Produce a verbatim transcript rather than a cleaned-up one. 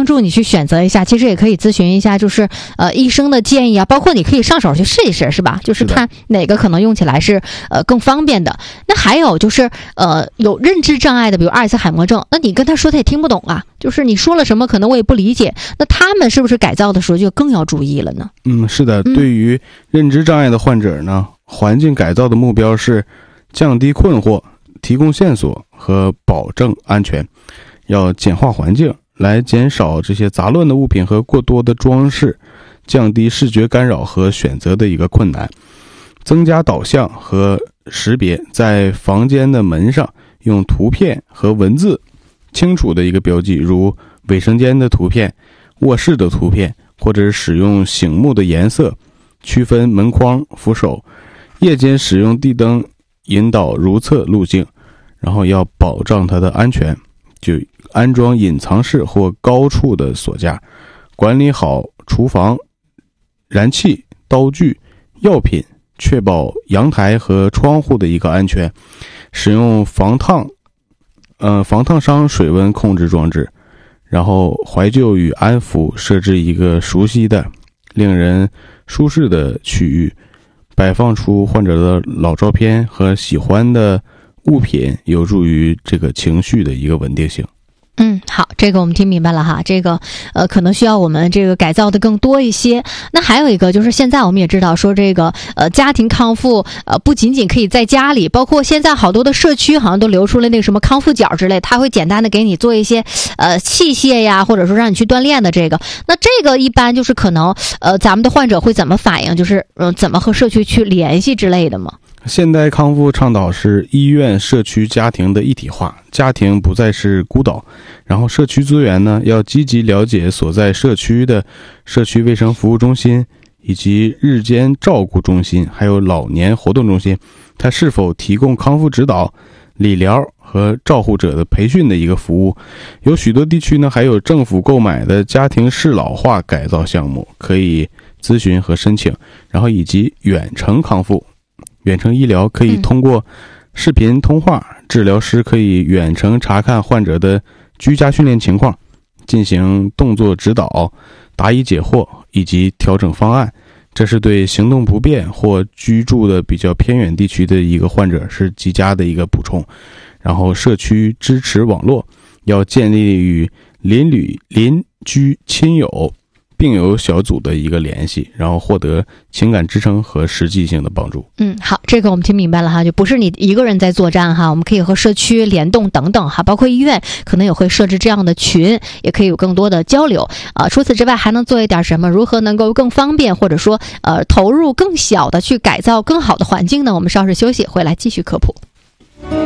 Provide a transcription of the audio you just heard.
助你去选择一下，其实也可以咨询一下，就是呃医生的建议啊，包括你可以上手去试一试，是吧？就是看哪个可能用起来是呃更方便的。那还有就是呃有认知障碍的，比如阿尔茨海默症，那你跟他说他也听不懂啊，就是你说了什么可能我也不理解，那他们是不是改造的时候就更要注意了呢？ 嗯，是的，对于认知障碍的患者呢，环境改造的目标是降低困惑、提供线索和保证安全，要简化环境来减少这些杂乱的物品和过多的装饰，降低视觉干扰和选择的一个困难，增加导向和识别，在房间的门上用图片和文字清楚的一个标记，如卫生间的图片、卧室的图片，或者使用醒目的颜色区分门框、扶手，夜间使用地灯引导如厕路径，然后要保障它的安全，就安装隐藏式或高处的锁架，管理好厨房、燃气、刀具、药品，确保阳台和窗户的一个安全，使用防烫呃防烫伤水温控制装置，然后怀旧与安抚设置一个熟悉的令人舒适的区域，摆放出患者的老照片和喜欢的物品，有助于这个情绪的一个稳定性。 嗯，好，这个我们听明白了哈，这个呃可能需要我们这个改造的更多一些。那还有一个就是现在我们也知道说这个呃家庭康复呃不仅仅可以在家里，包括现在好多的社区好像都流出了那个什么康复角之类，它会简单的给你做一些呃器械呀，或者说让你去锻炼的这个。那这个一般就是可能呃咱们的患者会怎么反应，就是嗯、呃、怎么和社区去联系之类的吗？ 现代康复倡导是医院、社区、家庭的一体化，家庭不再是孤岛，然后社区资源呢要积极了解所在社区的社区卫生服务中心以及日间照顾中心，还有老年活动中心，它是否提供康复指导、理疗和照护者的培训的一个服务。有许多地区呢还有政府购买的家庭适老化改造项目可以咨询和申请，然后以及远程康复。远程医疗可以通过视频通话，嗯、治疗师可以远程查看患者的居家训练情况，进行动作指导、答疑解惑以及调整方案。这是对行动不便或居住的比较偏远地区的一个患者是极佳的一个补充。然后社区支持网络要建立与邻里、邻居、亲友、病友小组的一个联系，然后获得情感支撑和实际性的帮助。 嗯，好，这个我们听明白了哈，就不是你一个人在作战哈，我们可以和社区联动等等哈，包括医院可能也会设置这样的群，也可以有更多的交流啊、呃。除此之外，还能做一点什么？如何能够更方便，或者说呃投入更小的去改造更好的环境呢？我们稍事休息，回来继续科普。